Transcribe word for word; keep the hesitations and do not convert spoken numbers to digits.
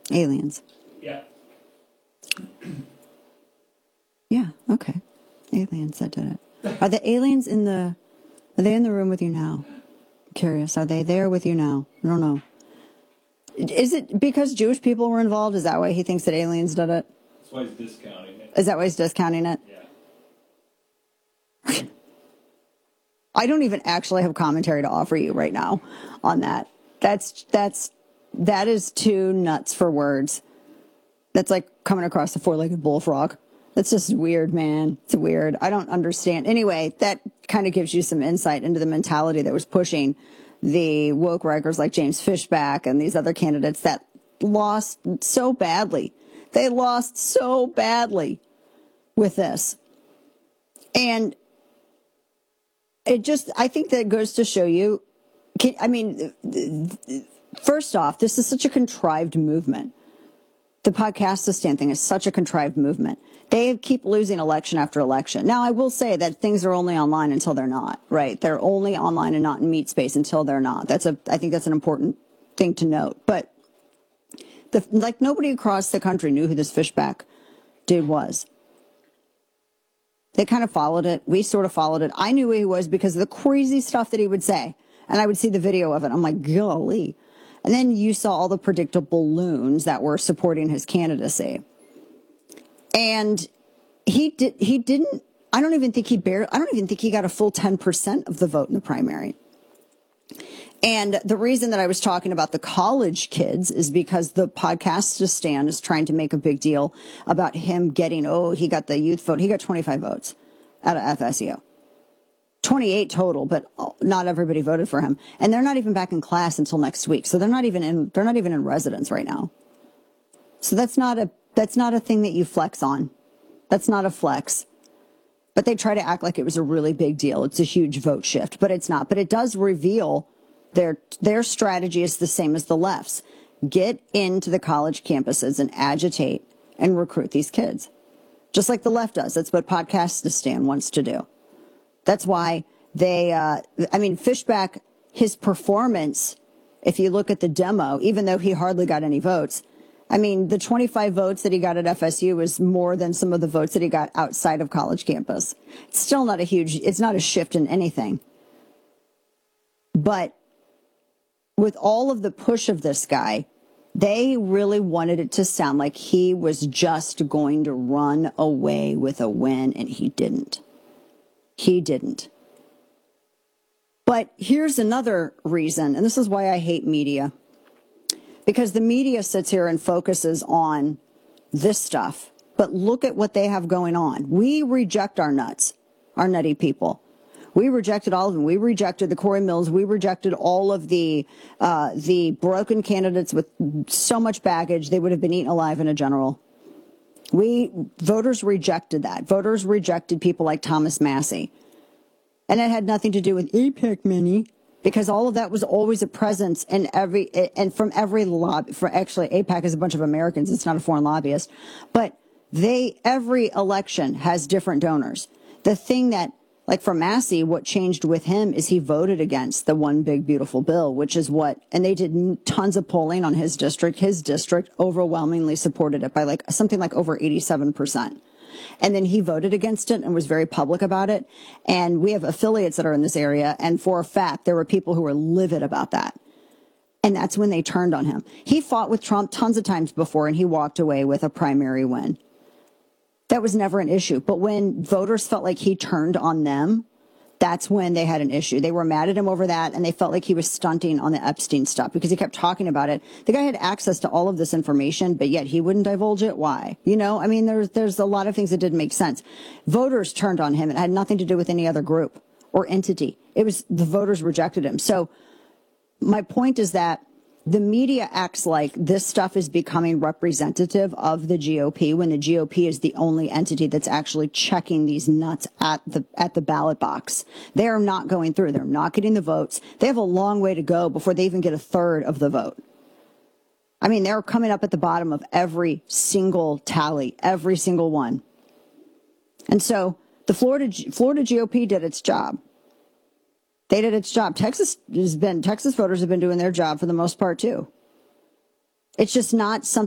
Aliens. Yeah. Yeah, okay. Aliens that did it. Are the aliens in the, are they in the room with you now? I'm curious. Are they there with you now? I don't know. Is it because Jewish people were involved? Is that why he thinks that aliens did it? That's why he's discounting it. Is that why he's discounting it? Yeah. I don't even actually have commentary to offer you right now on that. That's, that's, that is too nuts for words. That's like coming across a four-legged bullfrog. That's just weird, man. It's weird. I don't understand. Anyway, that kind of gives you some insight into the mentality that was pushing the woke writers like James Fishback and these other candidates that lost so badly. They lost so badly with this. And it just, I think that goes to show you, I mean, first off, this is such a contrived movement. The Podcastistan thing is such a contrived movement. They keep losing election after election. Now, I will say that things are only online until they're not, right? They're only online and not in meat space until they're not. That's a, I think that's an important thing to note. But the, like nobody across the country knew who this Fishback dude was. They kind of followed it. We sort of followed it. I knew who he was because of the crazy stuff that he would say. And I would see the video of it. I'm like, golly. And then you saw all the predictable loons that were supporting his candidacy. And he did, he didn't, I don't even think he barely, I don't even think he got a full ten percent of the vote in the primary. And the reason that I was talking about the college kids is because the Podcastistan is trying to make a big deal about him getting, oh, he got the youth vote. He got twenty-five votes out of F S U. twenty-eight total, but not everybody voted for him. And they're not even back in class until next week. So they're not even in, they're not even in residence right now. So that's not a, that's not a thing that you flex on. That's not a flex. But they try to act like it was a really big deal. It's a huge vote shift, but it's not. But it does reveal their, their strategy is the same as the left's. Get into the college campuses and agitate and recruit these kids. Just like the left does. That's what Podcastistan wants to do. That's why they, uh, I mean, Fishback, his performance, if you look at the demo, even though he hardly got any votes, I mean, the twenty-five votes that he got at F S U is more than some of the votes that he got outside of college campus. It's still not a huge, it's not a shift in anything. But with all of the push of this guy, they really wanted it to sound like he was just going to run away with a win, and he didn't. He didn't. But here's another reason, and this is why I hate media. Because the media sits here and focuses on this stuff. But look at what they have going on. We reject our nuts, our nutty people. We rejected all of them. We rejected the Corey Mills. We rejected all of the uh, the broken candidates with so much baggage they would have been eaten alive in a general. We voters rejected that. Voters rejected people like Thomas Massie. And it had nothing to do with AIPAC money, because all of that was always a presence in every, and from every lobby. For actually, AIPAC is a bunch of Americans. It's not a foreign lobbyist. But they, every election has different donors. The thing that, like for Massie, what changed with him is he voted against the one big beautiful bill, which is what, and they did tons of polling on his district. His district overwhelmingly supported it by like something like over eighty-seven percent. And then he voted against it and was very public about it. And we have affiliates that are in this area. And for a fact, there were people who were livid about that. And that's when they turned on him. He fought with Trump tons of times before, and he walked away with a primary win. That was never an issue. But when voters felt like he turned on them, that's when they had an issue. They were mad at him over that, and they felt like he was stunting on the Epstein stuff because he kept talking about it. The guy had access to all of this information, but yet he wouldn't divulge it. Why? You know, I mean, there's there's a lot of things that didn't make sense. Voters turned on him. It had nothing to do with any other group or entity. It was the voters rejected him. So my point is that the media acts like this stuff is becoming representative of the G O P when the G O P is the only entity that's actually checking these nuts at the at the ballot box. They are not going through. They're not getting the votes. They have a long way to go before they even get a third of the vote. I mean, they're coming up at the bottom of every single tally, every single one. And so the Florida Florida G O P did its job. They did its job. Texas has been, Texas voters have been doing their job for the most part, too. It's just not something